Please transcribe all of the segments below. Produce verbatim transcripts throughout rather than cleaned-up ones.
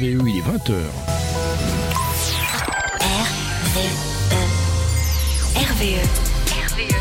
V E, il est vingt heures. R V E. R V E. R V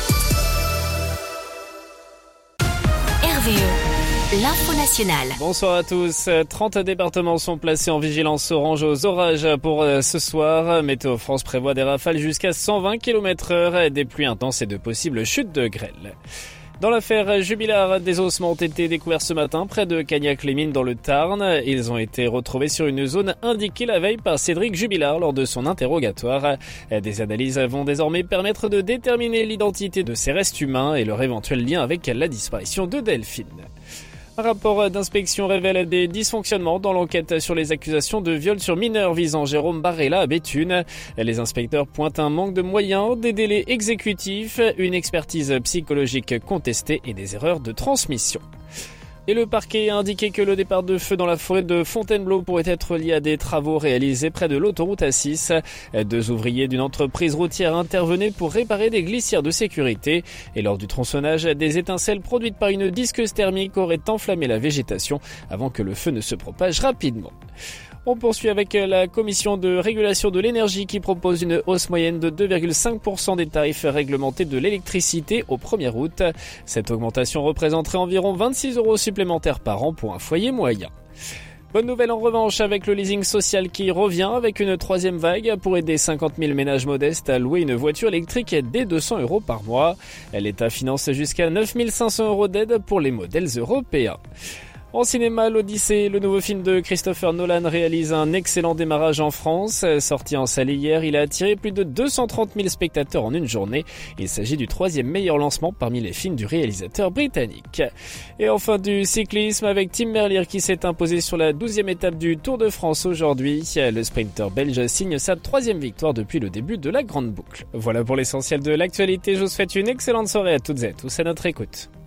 E. R V E. L'info nationale. Bonsoir à tous. trente départements sont placés en vigilance orange aux orages pour ce soir. Météo France prévoit des rafales jusqu'à cent vingt kilomètres heure, des pluies intenses et de possibles chutes de grêle. Dans l'affaire Jubilard, des ossements ont été découverts ce matin près de Cagnac-les-Mines dans le Tarn. Ils ont été retrouvés sur une zone indiquée la veille par Cédric Jubilard lors de son interrogatoire. Des analyses vont désormais permettre de déterminer l'identité de ces restes humains et leur éventuel lien avec la disparition de Delphine. Un rapport d'inspection révèle des dysfonctionnements dans l'enquête sur les accusations de viol sur mineurs visant Jérôme Barella à Béthune. Les inspecteurs pointent un manque de moyens, des délais exécutifs, une expertise psychologique contestée et des erreurs de transmission. Et le parquet a indiqué que le départ de feu dans la forêt de Fontainebleau pourrait être lié à des travaux réalisés près de l'autoroute A six. Deux ouvriers d'une entreprise routière intervenaient pour réparer des glissières de sécurité. Et lors du tronçonnage, des étincelles produites par une disqueuse thermique auraient enflammé la végétation avant que le feu ne se propage rapidement. On poursuit avec la commission de régulation de l'énergie qui propose une hausse moyenne de deux virgule cinq pour cent des tarifs réglementés de l'électricité au premier août. Cette augmentation représenterait environ vingt-six euros supplémentaires par an pour un foyer moyen. Bonne nouvelle en revanche avec le leasing social qui revient avec une troisième vague pour aider cinquante mille ménages modestes à louer une voiture électrique dès deux cents euros par mois. L'État finance jusqu'à neuf mille cinq cents euros d'aide pour les modèles européens. En cinéma, l'Odyssée, le nouveau film de Christopher Nolan réalise un excellent démarrage en France. Sorti en salle hier, il a attiré plus de deux cent trente mille spectateurs en une journée. Il s'agit du troisième meilleur lancement parmi les films du réalisateur britannique. Et enfin du cyclisme avec Tim Merlier qui s'est imposé sur la douzième étape du Tour de France aujourd'hui. Le sprinter belge signe sa troisième victoire depuis le début de la grande boucle. Voilà pour l'essentiel de l'actualité. Je vous souhaite une excellente soirée à toutes et à tous à notre écoute.